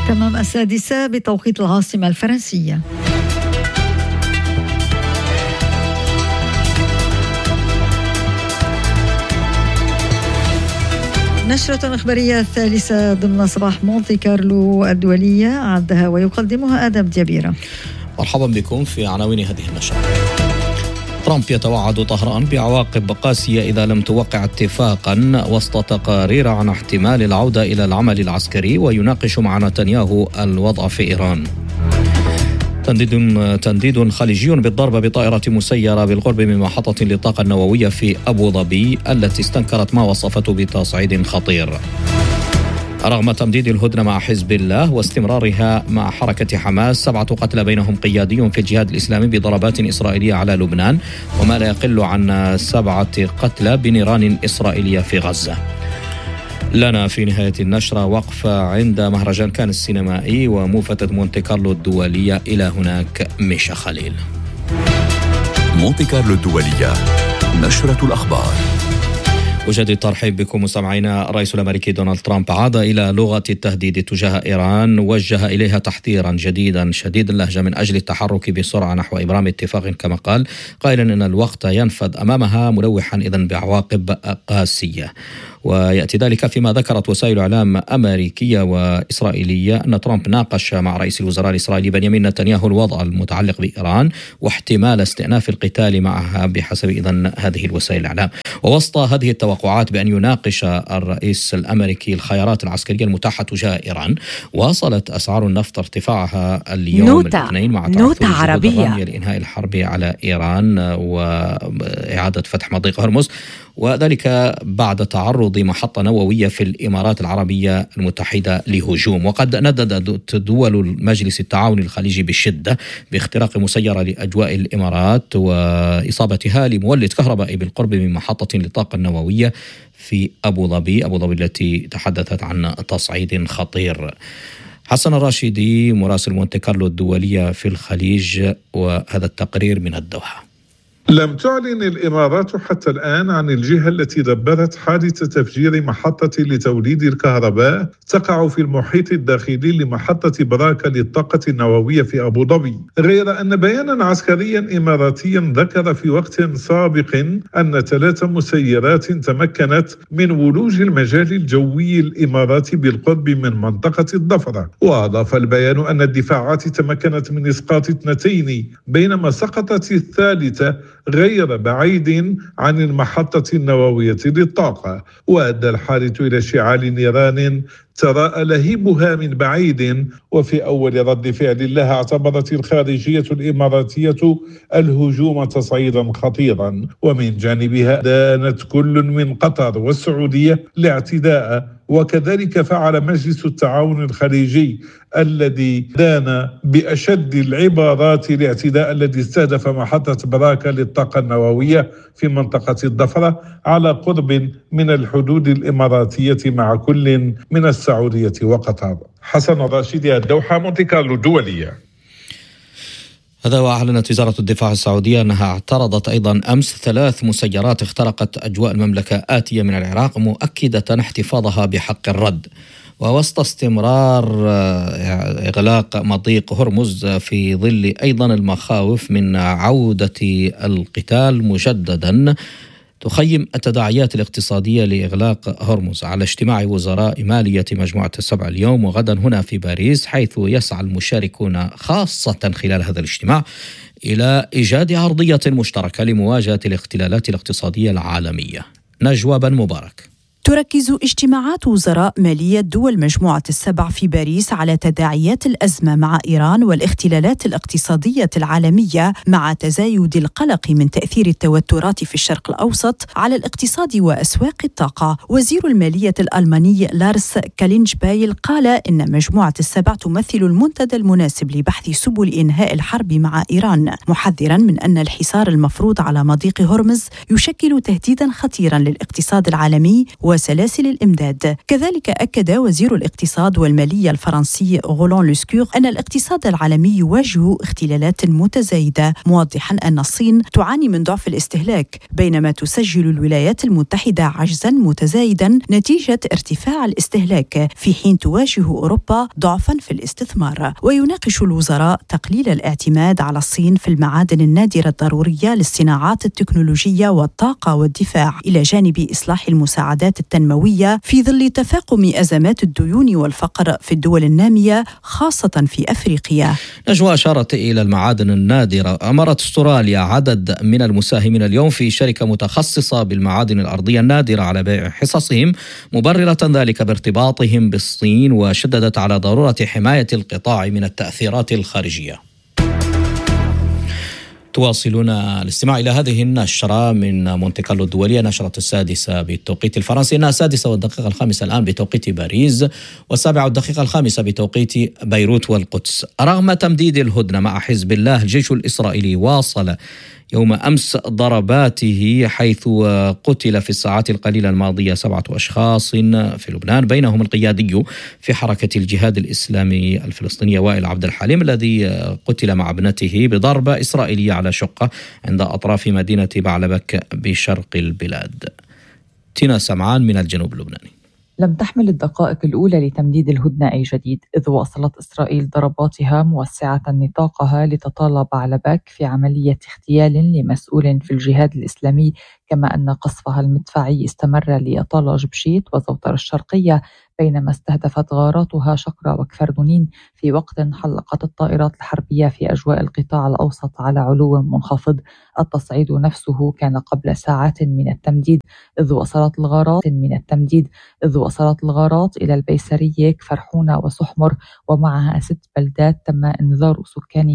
تمام 6:00 بتوقيت العاصمة الفرنسية. نشرة إخبارية الثالثة ضمن صباح مونتي كارلو الدولية، عدها ويقدمها آدم ديابيرة. مرحبا بكم في عناوين هذه النشرة. ترامب يتوعد طهران بعواقب قاسية إذا لم توقع اتفاقا وسط تقارير عن احتمال العودة إلى العمل العسكري، ويناقش مع نتنياهو الوضع في إيران. تنديد خليجي بالضرب بطائرة مسيرة بالقرب من محطة للطاقة النووية في أبو ظبي التي استنكرت ما وصفته بتصعيد خطير. رغم تمديد الهدنة مع حزب الله واستمرارها مع حركة حماس، 7 قتلى بينهم قيادي في الجهاد الإسلامي بضربات إسرائيلية على لبنان، وما لا يقل عن 7 قتلى بنيران إسرائيلية في غزة. لنا في نهاية النشرة وقفة عند مهرجان كان السينمائي وموفتة مونتي كارلو الدولية. إلى هناك ميشا خليل. مونتي كارلو الدولية، نشرة الأخبار. أجدد الترحيب بكم مستمعينا. الرئيس الأمريكي دونالد ترامب عاد إلى لغة التهديد تجاه إيران، وجه إليها تحذيرا جديدا شديد اللهجة من أجل التحرك بسرعة نحو إبرام اتفاق كما قال، قائلا إن الوقت ينفذ أمامها، ملوحا إذن بعواقب قاسية. ويأتي ذلك فيما ذكرت وسائل إعلام أمريكية وإسرائيلية أن ترامب ناقش مع رئيس الوزراء الإسرائيلي بنيامين نتنياهو الوضع المتعلق بإيران واحتمال استئناف القتال معها بحسب إذن هذه الوسائل الإعلام. ووسط هذه التوقعات بأن يناقش الرئيس الأمريكي الخيارات العسكرية المتاحة تجاه إيران، واصلت أسعار النفط ارتفاعها اليوم الاثنين مع تعثر الجهود الرامية لإنهاء الحرب على إيران وإعادة فتح مضيق هرمز، وذلك بعد تعرض محطة نووية في الإمارات العربية المتحدة لهجوم. وقد نددت دول مجلس التعاون الخليجي بشدة باختراق مسيرة لأجواء الإمارات وإصابتها لمولد كهربائي بالقرب من محطة للطاقة النووية في أبو ظبي التي تحدثت عن تصعيد خطير. حسن الراشدي مراسل مونتي كارلو الدولية في الخليج، وهذا التقرير من الدوحة. لم تعلن الإمارات حتى الآن عن الجهة التي دبرت حادث تفجير محطة لتوليد الكهرباء تقع في المحيط الداخلي لمحطة براكة للطاقة النووية في أبو ظبي، غير أن بيانا عسكريا إماراتيا ذكر في وقت سابق أن 3 مسيرات تمكنت من ولوج المجال الجوي الإماراتي بالقرب من منطقة الضفرة. وأضاف البيان أن الدفاعات تمكنت من إسقاط 2 بينما سقطت الثالثة غير بعيد عن المحطة النووية للطاقة. وأدى الحادث إلى اشتعال نيران تراءى لهيبها من بعيد. وفي أول رد فعل لها اعتبرت الخارجية الإماراتية الهجوم تصعيدا خطيرا، ومن جانبها دانت كل من قطر والسعودية الاعتداء، وكذلك فعل مجلس التعاون الخليجي الذي دان بأشد العبارات الاعتداء الذي استهدف محطة براكة للطاقة النووية في منطقة الضفرة على قرب من الحدود الإماراتية مع كل من السعودية وقطر. حسن الراشدي، الدوحة، مونتي كارلو الدولية. هذا. وأعلنت وزارة الدفاع السعودية أنها اعترضت أيضا أمس 3 مسيرات اخترقت أجواء المملكة آتية من العراق، مؤكدة احتفاظها بحق الرد. ووسط استمرار إغلاق مضيق هرمز في ظل أيضا المخاوف من عودة القتال مجددا، تخيم التداعيات الاقتصادية لإغلاق هرمز على اجتماع وزراء مالية مجموعة ال7 اليوم وغدا هنا في باريس، حيث يسعى المشاركون خاصة خلال هذا الاجتماع إلى إيجاد عرضية مشتركة لمواجهة الاختلالات الاقتصادية العالمية. نجوى بن مبارك. تركز اجتماعات وزراء مالية دول مجموعة ال7 في باريس على تداعيات الأزمة مع إيران والاختلالات الاقتصادية العالمية، مع تزايد القلق من تأثير التوترات في الشرق الأوسط على الاقتصاد وأسواق الطاقة. وزير المالية الألماني لارس كالينجبايل قال إن مجموعة ال7 تمثل المنتدى المناسب لبحث سبل إنهاء الحرب مع إيران، محذرا من أن الحصار المفروض على مضيق هرمز يشكل تهديدا خطيرا للاقتصاد العالمي وسلاسل الإمداد. كذلك أكد وزير الاقتصاد والمالية الفرنسي غولان لوسكور أن الاقتصاد العالمي يواجه اختلالات متزايدة، موضحا أن الصين تعاني من ضعف الاستهلاك بينما تسجل الولايات المتحدة عجزا متزايدا نتيجة ارتفاع الاستهلاك، في حين تواجه أوروبا ضعفا في الاستثمار. ويناقش الوزراء تقليل الاعتماد على الصين في المعادن النادرة الضرورية للصناعات التكنولوجية والطاقة والدفاع، إلى جانب إصلاح المساعدات التنموية في ظل تفاقم أزمات الديون والفقر في الدول النامية خاصة في أفريقيا. نجوى أشارت إلى المعادن النادرة. أمرت أستراليا عدد من المساهمين اليوم في شركة متخصصة بالمعادن الأرضية النادرة على بيع حصصهم، مبررة ذلك بارتباطهم بالصين، وشددت على ضرورة حماية القطاع من التأثيرات الخارجية. تواصلون الاستماع إلى هذه النشرة من مونتي كارلو الدولية، نشرة 6 بالتوقيت الفرنسي، إنها 6:05 الآن بتوقيت باريس، 7:05 بتوقيت بيروت والقدس. رغم تمديد الهدنة مع حزب الله، الجيش الإسرائيلي واصل يوم أمس ضرباته، حيث قتل في الساعات القليلة الماضية 7 أشخاص في لبنان، بينهم القيادي في حركة الجهاد الإسلامي الفلسطينية وائل عبد الحليم، الذي قتل مع ابنته بضربة إسرائيلية على شقة عند أطراف مدينة بعلبك بشرق البلاد. تينا سمعان من الجنوب اللبناني. لم تحمل الدقائق الأولى لتمديد الهدنة أي جديد، إذ واصلت إسرائيل ضرباتها موسعة نطاقها لتطال بعلبك في عملية اغتيال لمسؤول في الجهاد الإسلامي، كما أن قصفها المدفعي استمر ليطال جبشيت وزوطر الشرقية، بينما استهدفت غاراتها شقرة وكفر دونين في وقت حلقت الطائرات الحربية في أجواء القطاع الأوسط على علو منخفض. التصعيد نفسه كان قبل ساعات من التمديد، إذ وصلت الغارات إلى البيسرية، كفر حونة وسحمر، ومعها 6 بلدات تم إنذار سكانها